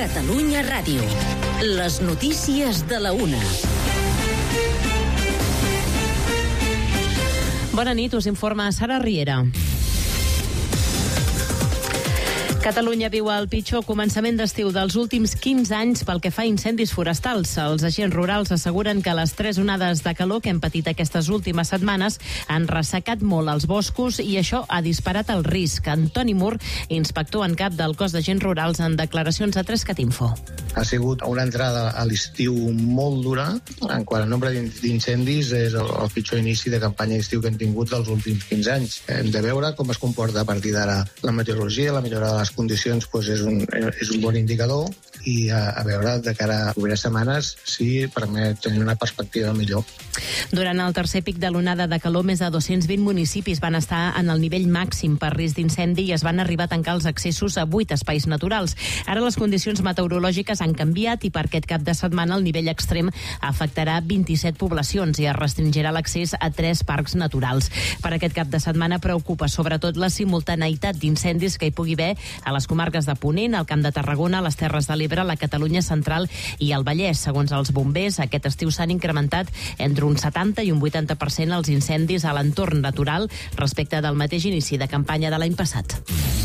Catalunya Ràdio. Les notícies de la 1. Bona nit, us informa Sara Riera. Catalunya viu el pitjor començament d'estiu dels últims 15 anys pel que fa a incendis forestals. Els agents rurals asseguren que les 3 onades de calor que hem patit aquestes últimes setmanes han ressecat molt els boscos i això ha disparat el risc. Antoni Mur, inspector en cap del cos d'agents rurals, en declaracions a 3CatInfo. Ha sigut una entrada a l'estiu molt dura. En quant al nombre d'incendis, és el pitjor inici de campanya d'estiu que hem tingut dels últims 15 anys. Hem de veure com es comporta a partir d'ara la meteorologia, la millora de les condicions és un bon indicador i a veure de cara a properes setmanes si permet tenir una perspectiva millor. Durant el tercer pic de l'onada de calor, més de 220 municipis van estar en el nivell màxim per risc d'incendi i es van arribar a tancar els accessos a 8 espais naturals. Ara les condicions meteorològiques han canviat i per aquest cap de setmana el nivell extrem afectarà 27 poblacions i es restringirà l'accés a 3 parcs naturals. Per aquest cap de setmana preocupa sobretot la simultaneïtat d'incendis que hi pugui haver a les comarques de Ponent, al Camp de Tarragona, les Terres de l'Ebre, la Catalunya Central i el Vallès. Segons els bombers, aquest estiu s'han incrementat entre un 70 i un 80% els incendis a l'entorn natural respecte del mateix inici de campanya de l'any passat.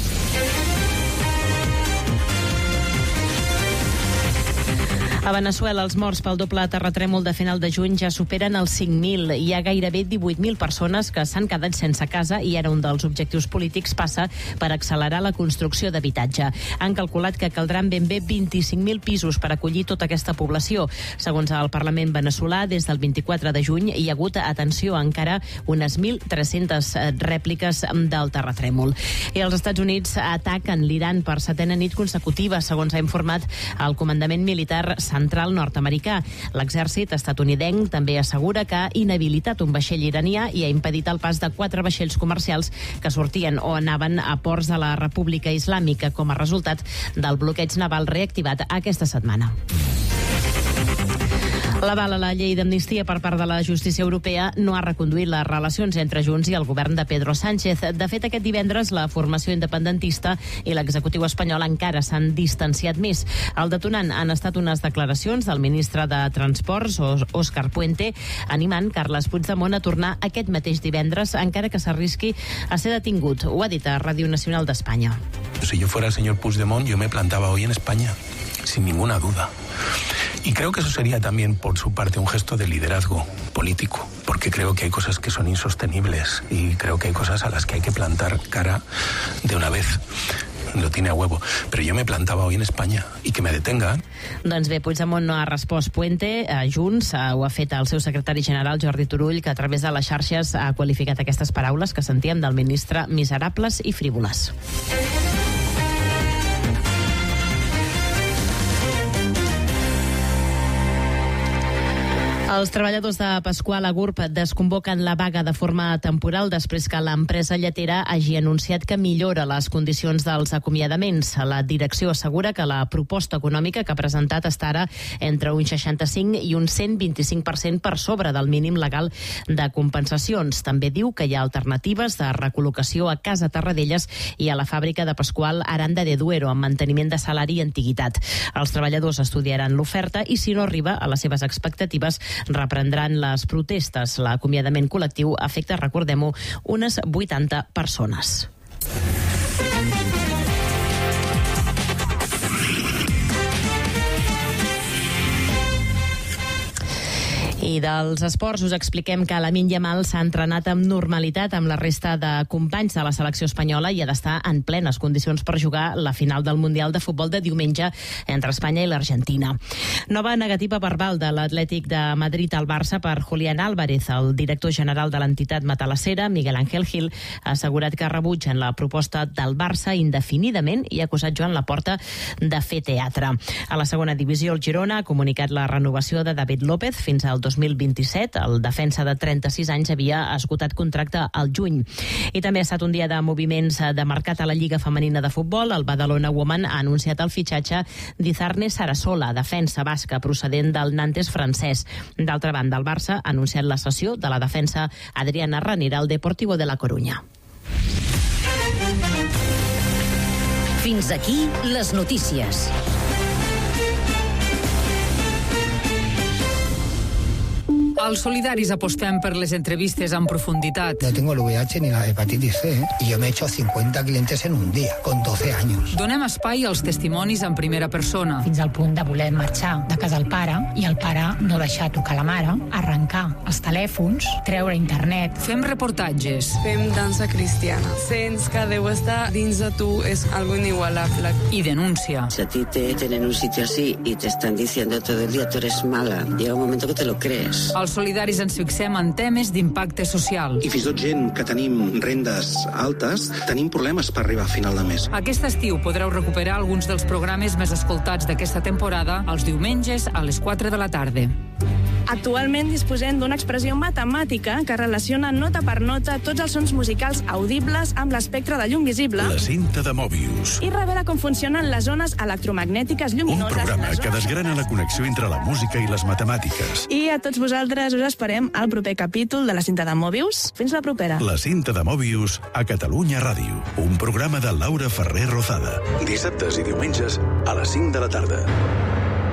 A Veneçuela, els morts pel doble terratrèmol de final de juny ja superen els 5.000. Hi ha gairebé 18.000 persones que s'han quedat sense casa i ara un dels objectius polítics passa per accelerar la construcció d'habitatge. Han calculat que caldran ben bé 25.000 pisos per acollir tota aquesta població. Segons el Parlament veneçolà, des del 24 de juny hi ha hagut, atenció, encara unes 1.300 rèpliques del terratrèmol. I els Estats Units ataquen l'Iran per 7a nit consecutiva, segons ha informat el comandament militar central nord-americà. L'exèrcit estatunidenc també assegura que ha inhabilitat un vaixell iranià i ha impedit el pas de 4 vaixells comercials que sortien o anaven a ports de la República Islàmica com a resultat del bloqueig naval reactivat aquesta setmana. L'aval a la llei d'amnistia per part de la justícia europea no ha reconduït les relacions entre Junts i el govern de Pedro Sánchez. De fet, aquest divendres la formació independentista i l'executiu espanyol encara s'han distanciat més. El detonant han estat unes declaracions del ministre de Transports, Òscar Puente, animant Carles Puigdemont a tornar aquest mateix divendres, encara que s'arrisqui a ser detingut. Ho ha dit a Ràdio Nacional d'Espanya. Si yo fuera el señor Puigdemont, yo me plantaba hoy en España, sin ninguna duda. Y creo que eso sería también por su parte un gesto de liderazgo político, porque creo que hay cosas que son insostenibles y creo que hay cosas a las que hay que plantar cara de una vez. Lo tiene a huevo, però jo me plantava hoy en Espanya i que me detenga. Doncs bé, Puigdemont no ha respost Puente. Junts ho ha fet el seu secretari general Jordi Turull, que a través de les xarxes ha qualificat aquestes paraules que sentíem del ministre miserables i frívoles. Els treballadors de Pasqual a Gurb desconvoquen la vaga de forma temporal després que l'empresa lletera hagi anunciat que millora les condicions dels acomiadaments. La direcció assegura que la proposta econòmica que ha presentat està ara entre un 65 i un 125% per sobre del mínim legal de compensacions. També diu que hi ha alternatives de recol·locació a Casa Tarradellas i a la fàbrica de Pasqual Aranda de Duero amb manteniment de salari i antiguitat. Els treballadors estudiaran l'oferta i si no arriba a les seves expectatives reprendran les protestes. L'acomiadament col·lectiu afecta, recordem-ho, unes 80 persones. I dels esports us expliquem que Lamine Yamal s'ha entrenat amb normalitat amb la resta de companys de la selecció espanyola i ha d'estar en plenes condicions per jugar la final del Mundial de Futbol de diumenge entre Espanya i l'Argentina. Nova negativa verbal de l'Atlètic de Madrid al Barça per Julián Álvarez. El director general de l'entitat matalassera, Miguel Ángel Gil, ha assegurat que rebutgen la proposta del Barça indefinidament i ha acusat Joan Laporta de fer teatre. A la segona divisió, el Girona ha comunicat la renovació de David López fins al 2027. El defensa de 36 anys havia esgotat contracte al juny. I també ha estat un dia de moviments de mercat a la Lliga Femenina de Futbol. El Badalona Woman ha anunciat el fitxatge d'Izarne Sarasola, defensa basca procedent del Nantes francès. D'altra banda, el Barça ha anunciat la cessió de la defensa Adriana Ranera al Deportivo de la Coruña. Fins aquí les notícies. Els solidaris apostem per les entrevistes en profunditat. No tengo el VIH ni la hepatitis C, y yo me he hecho 50 clientes en un día, con 12 años. Donem espai als testimonis en primera persona. Fins al punt de voler marxar de casa del pare i el pare no deixar tocar la mare, arrencar els telèfons, treure internet. Fem reportatges. Fem dansa cristiana. Sents que Déu està dins de tu, és algo inigualable. I denúncia. Si a ti te tienen en un sitio así y te están diciendo todo el día tú eres mala, llega un momento que te lo crees. Els solidaris ens fixem en temes d'impacte social. I fins i tot gent que tenim rendes altes, tenim problemes per arribar a final de mes. Aquest estiu podreu recuperar alguns dels programes més escoltats d'aquesta temporada els diumenges a les 4 de la tarda. Actualment disposem d'una expressió matemàtica que relaciona nota per nota tots els sons musicals audibles amb l'espectre de llum visible. La cinta de Mobius. I revela com funcionen les zones electromagnètiques lluminoses. Un programa que desgrana la connexió entre la música i les matemàtiques. I a tots vosaltres us esperem al proper capítol de la cinta de Mobius. Fins la propera. La cinta de Mobius a Catalunya Ràdio. Un programa de Laura Ferrer Rozada. Dissabtes i diumenges a les 5 de la tarda.